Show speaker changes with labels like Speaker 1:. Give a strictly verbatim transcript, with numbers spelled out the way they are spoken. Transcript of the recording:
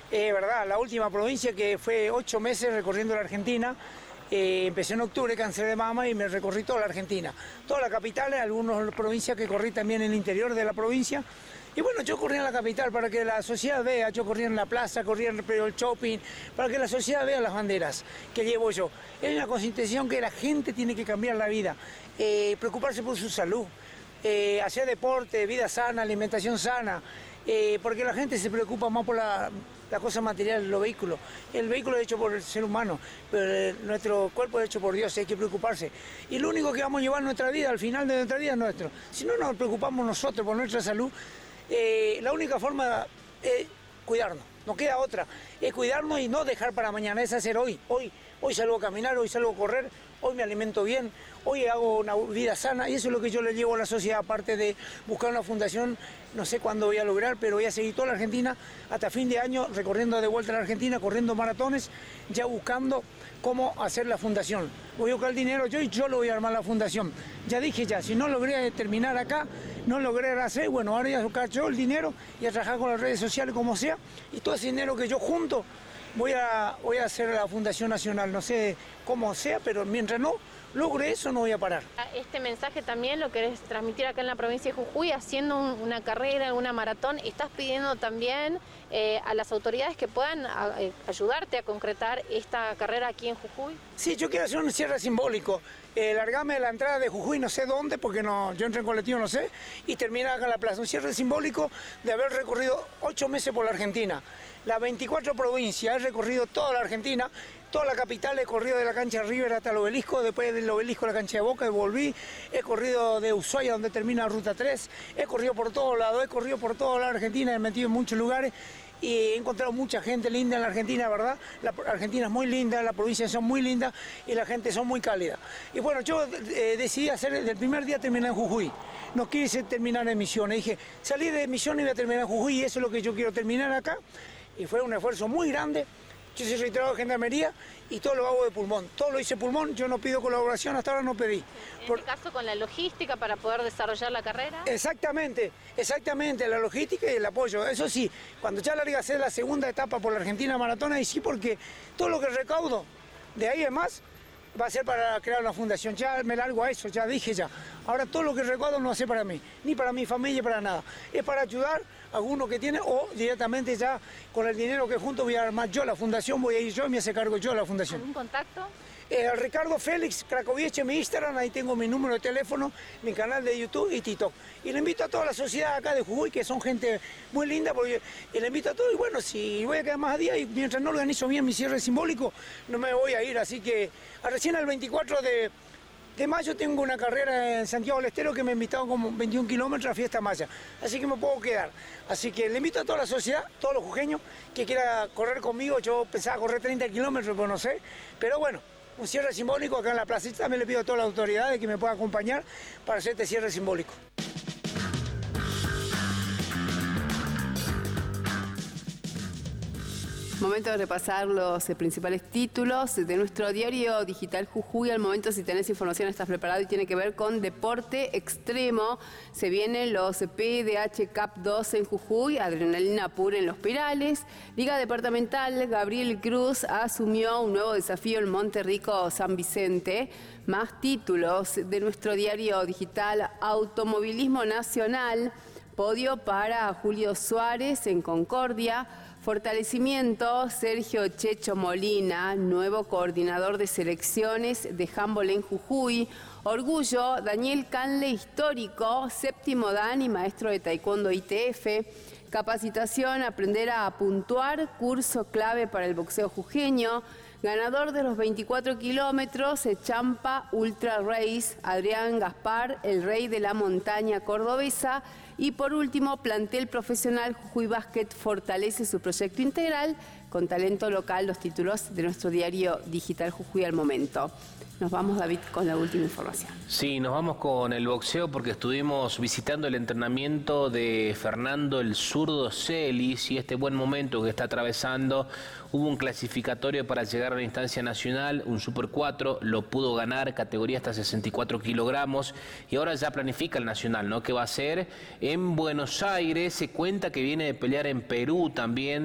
Speaker 1: Es verdad, la última provincia que fue ocho meses recorriendo la Argentina, eh, empecé en octubre, cáncer de mama, y me recorrí toda la Argentina, toda la capital, algunas provincias que corrí también en el interior de la provincia. Y bueno, yo corría en la capital para que la sociedad vea, yo corría en la plaza, corría en el shopping, para que la sociedad vea las banderas que llevo yo. Es una concientización que la gente tiene que cambiar la vida, eh, preocuparse por su salud, eh, hacer deporte, vida sana, alimentación sana, eh, porque la gente se preocupa más por la, la cosa material, los vehículos. El vehículo es hecho por el ser humano, pero eh, nuestro cuerpo es hecho por Dios, hay que preocuparse. Y lo único que vamos a llevar nuestra vida, al final de nuestra vida es nuestro. Si no nos preocupamos nosotros por nuestra salud, Eh, la única forma es cuidarnos, no queda otra, es cuidarnos y no dejar para mañana, es hacer hoy, hoy, hoy salgo a caminar, hoy salgo a correr, hoy me alimento bien, hoy hago una vida sana, y eso es lo que yo le llevo a la sociedad, aparte de buscar una fundación. No sé cuándo voy a lograr, pero voy a seguir toda la Argentina hasta fin de año, recorriendo de vuelta a la Argentina, corriendo maratones, ya buscando cómo hacer la fundación. Voy a buscar el dinero yo y yo lo voy a armar la fundación. Ya dije ya, si no logré terminar acá, no logré hacer, bueno, ahora voy a buscar yo el dinero y a trabajar con las redes sociales como sea, y todo ese dinero que yo junto voy a, voy a hacer la Fundación Nacional, no sé cómo sea, pero mientras no logre eso no voy a parar.
Speaker 2: Este mensaje también lo querés transmitir acá en la provincia de Jujuy, haciendo un, una carrera, una maratón. Estás pidiendo también eh, a las autoridades que puedan a, eh, ayudarte a concretar esta carrera aquí en Jujuy.
Speaker 1: Sí, yo quiero hacer un cierre simbólico, eh, largarme de la entrada de Jujuy, no sé dónde, porque no, yo entré en colectivo, no sé, y terminar acá en la plaza. Un cierre simbólico de haber recorrido ocho meses por la Argentina, las veinticuatro provincias, he recorrido toda la Argentina, toda la capital, he corrido de la cancha River hasta el obelisco, después del obelisco a la cancha de Boca y volví, he corrido de Ushuaia donde termina Ruta tres, he corrido por todos lados, he corrido por toda la Argentina, he metido en muchos lugares y he encontrado mucha gente linda en la Argentina, ¿verdad? La Argentina es muy linda, las provincias son muy lindas y la gente son muy cálida. Y bueno, yo eh, decidí hacer, del primer día terminar en Jujuy, no quise terminar en Misiones, dije, salí de Misiones y voy a terminar en Jujuy y eso es lo que yo quiero terminar acá, y fue un esfuerzo muy grande. Yo soy retirado de Gendarmería y todo lo hago de pulmón. Todo lo hice pulmón, yo no pido colaboración, hasta ahora no pedí.
Speaker 2: En
Speaker 1: Por...
Speaker 2: este caso con la logística para poder desarrollar la carrera.
Speaker 1: Exactamente, exactamente, la logística y el apoyo. Eso sí, cuando ya larga a hacer la segunda etapa por la Argentina Maratona, y sí, porque todo lo que recaudo de ahí en más va a ser para crear una fundación. Ya me largo a eso, ya dije ya. Ahora todo lo que recaudo no va a ser para mí, ni para mi familia, para nada. Es para ayudar a alguno que tiene, o directamente ya con el dinero que junto voy a armar yo la fundación, voy a ir yo y me hace cargo yo de la fundación.
Speaker 2: ¿Algún contacto?
Speaker 1: Eh, Ricardo Félix Cracovieche, mi Instagram, ahí tengo mi número de teléfono, mi canal de YouTube y TikTok. Y le invito a toda la sociedad acá de Jujuy, que son gente muy linda, porque y le invito a todos, y bueno, si voy a quedar más a día, y mientras no organizo bien mi cierre simbólico, no me voy a ir, así que a recién el veinticuatro de, de mayo tengo una carrera en Santiago del Estero que me ha invitado como veintiún kilómetros a Fiesta Maya, así que me puedo quedar. Así que le invito a toda la sociedad, todos los jujeños, que quiera correr conmigo. Yo pensaba correr treinta kilómetros, pero no sé, pero bueno, un cierre simbólico acá en la placita. También le pido a todas las autoridades que me puedan acompañar para hacer este cierre simbólico.
Speaker 3: Momento de repasar los eh, principales títulos de nuestro diario digital Jujuy. Al momento, si tenés información, estás preparado, y tiene que ver con deporte extremo. Se vienen los P D H Cup dos en Jujuy, adrenalina pura en Los Perales. Liga Departamental, Gabriel Cruz asumió un nuevo desafío en Monterrico San Vicente. Más títulos de nuestro diario digital Automovilismo Nacional. Podio para Julio Suárez en Concordia. Fortalecimiento, Sergio Checho Molina, nuevo coordinador de selecciones de handball en Jujuy. Orgullo, Daniel Canle, histórico, séptimo dan y maestro de taekwondo I T F. Capacitación, aprender a puntuar, curso clave para el boxeo jujeño. Ganador de los veinticuatro kilómetros, Champa Ultra Race, Adrián Gaspar, el rey de la montaña cordobesa. Y por último, plantel profesional Jujuy Basket fortalece su proyecto integral con talento local. Los títulos de nuestro diario digital Jujuy al momento. Nos vamos, David, con la última información.
Speaker 4: Sí, nos vamos con el boxeo porque estuvimos visitando el entrenamiento de Fernando el Zurdo Celis, y este buen momento que está atravesando. Hubo un clasificatorio para llegar a la instancia nacional, un Super cuatro, lo pudo ganar, categoría hasta sesenta y cuatro kilogramos, y ahora ya planifica el nacional, ¿no? ¿Qué va a hacer? En Buenos Aires, se cuenta que viene de pelear en Perú también.